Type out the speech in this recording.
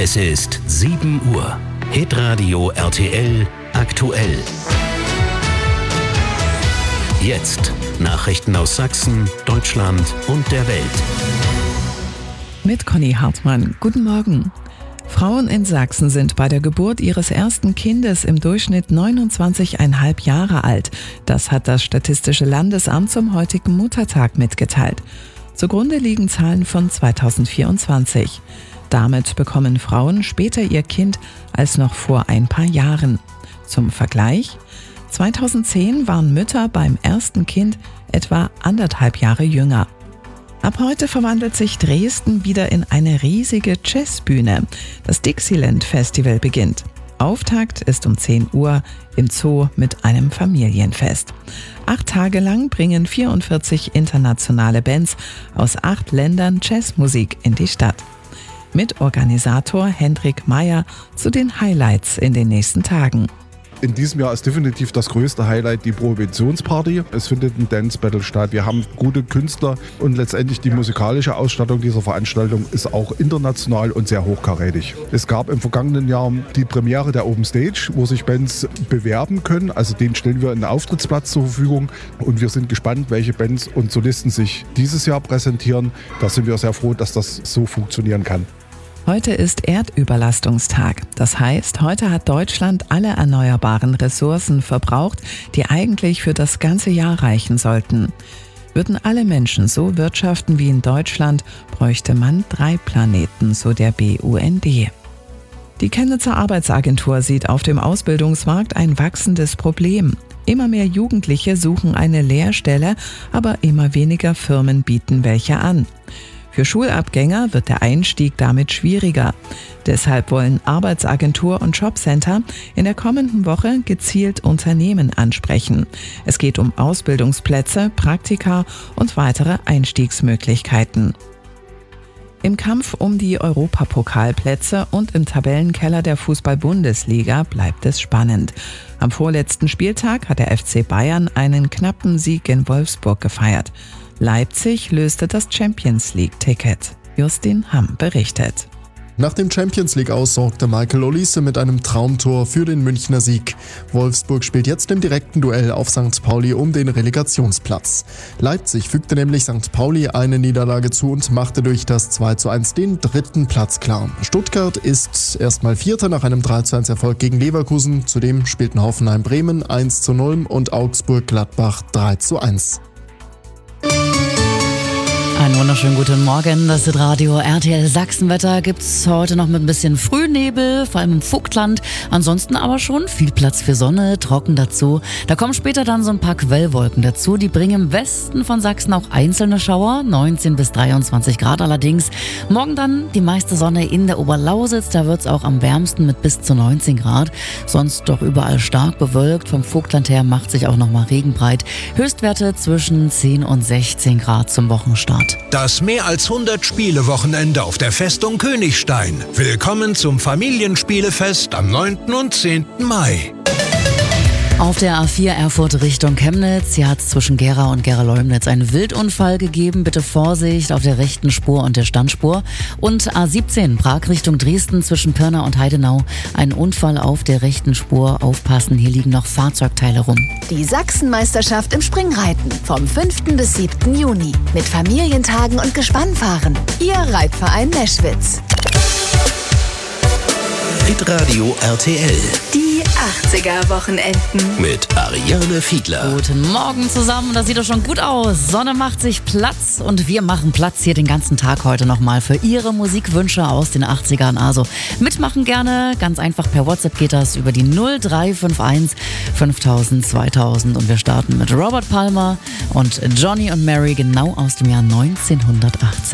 Es ist 7 Uhr. Hitradio RTL aktuell. Jetzt Nachrichten aus Sachsen, Deutschland und der Welt. Mit Conny Hartmann. Guten Morgen. Frauen in Sachsen sind bei der Geburt ihres ersten Kindes im Durchschnitt 29,5 Jahre alt. Das hat das Statistische Landesamt zum heutigen Muttertag mitgeteilt. Zugrunde liegen Zahlen von 2024. Damit bekommen Frauen später ihr Kind als noch vor ein paar Jahren. Zum Vergleich: 2010 waren Mütter beim ersten Kind etwa 1,5 Jahre jünger. Ab heute verwandelt sich Dresden wieder in eine riesige Jazzbühne. Das Dixieland Festival beginnt. Auftakt ist um 10 Uhr im Zoo mit einem Familienfest. 8 Tage lang bringen 44 internationale Bands aus 8 Ländern Jazzmusik in die Stadt. Mitorganisator Hendrik Meyer zu den Highlights in den nächsten Tagen. In diesem Jahr ist definitiv das größte Highlight die Prohibitionsparty. Es findet ein Dance Battle statt. Wir haben gute Künstler und letztendlich die musikalische Ausstattung dieser Veranstaltung ist auch international und sehr hochkarätig. Es gab im vergangenen Jahr die Premiere der Open Stage, wo sich Bands bewerben können. Also denen stellen wir einen Auftrittsplatz zur Verfügung und wir sind gespannt, welche Bands und Solisten sich dieses Jahr präsentieren. Da sind wir sehr froh, dass das so funktionieren kann. Heute ist Erdüberlastungstag. Das heißt, heute hat Deutschland alle erneuerbaren Ressourcen verbraucht, die eigentlich für das ganze Jahr reichen sollten. Würden alle Menschen so wirtschaften wie in Deutschland, bräuchte man 3 Planeten, so der BUND. Die Chemnitzer Arbeitsagentur sieht auf dem Ausbildungsmarkt ein wachsendes Problem. Immer mehr Jugendliche suchen eine Lehrstelle, aber immer weniger Firmen bieten welche an. Für Schulabgänger wird der Einstieg damit schwieriger. Deshalb wollen Arbeitsagentur und Jobcenter in der kommenden Woche gezielt Unternehmen ansprechen. Es geht um Ausbildungsplätze, Praktika und weitere Einstiegsmöglichkeiten. Im Kampf um die Europapokalplätze und im Tabellenkeller der Fußball-Bundesliga bleibt es spannend. Am vorletzten Spieltag hat der FC Bayern einen knappen Sieg in Wolfsburg gefeiert. Leipzig löste das Champions-League-Ticket. Justin Hamm berichtet. Nach dem Champions-League-Aus sorgte Michael Olise mit einem Traumtor für den Münchner Sieg. Wolfsburg spielt jetzt im direkten Duell auf St. Pauli um den Relegationsplatz. Leipzig fügte nämlich St. Pauli eine Niederlage zu und machte durch das 2:1 den 3. Platz klar. Stuttgart ist erstmal Vierter nach einem 3:1 gegen Leverkusen. Zudem spielten Hoffenheim Bremen 1:0 und Augsburg Gladbach 3:1. Einen wunderschönen guten Morgen, das ist Radio RTL Sachsenwetter. Gibt's heute noch mit ein bisschen Frühnebel, vor allem im Vogtland. Ansonsten aber schon viel Platz für Sonne, trocken dazu. Da kommen später dann so ein paar Quellwolken dazu. Die bringen im Westen von Sachsen auch einzelne Schauer, 19 bis 23 Grad allerdings. Morgen dann die meiste Sonne in der Oberlausitz, da wird's auch am wärmsten mit bis zu 19 Grad. Sonst doch überall stark bewölkt. Vom Vogtland her macht sich auch nochmal Regen breit. Höchstwerte zwischen 10 und 16 Grad zum Wochenstart. Das mehr als 100 Spiele-Wochenende auf der Festung Königstein. Willkommen zum Familienspielefest am 9. und 10. Mai. Auf der A4 Erfurt Richtung Chemnitz, hier hat es zwischen Gera und Gera-Leumnitz einen Wildunfall gegeben. Bitte Vorsicht auf der rechten Spur und der Standspur. Und A17 Prag Richtung Dresden zwischen Pirna und Heidenau. Ein Unfall auf der rechten Spur. Aufpassen, hier liegen noch Fahrzeugteile rum. Die Sachsenmeisterschaft im Springreiten vom 5. bis 7. Juni. Mit Familientagen und Gespannfahren. Ihr Reitverein Meschwitz. Hitradio RTL. Die 80er-Wochenenden. Mit Ariane Fiedler. Guten Morgen zusammen, das sieht doch schon gut aus. Sonne macht sich Platz und wir machen Platz hier den ganzen Tag heute nochmal für Ihre Musikwünsche aus den 80ern. Also mitmachen gerne, ganz einfach per WhatsApp geht das über die 0351 5000 2000 und wir starten mit Robert Palmer und Johnny und Mary genau aus dem Jahr 1980.